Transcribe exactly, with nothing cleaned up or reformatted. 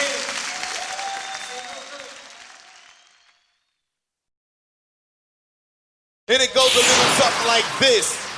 And it goes a little something like this.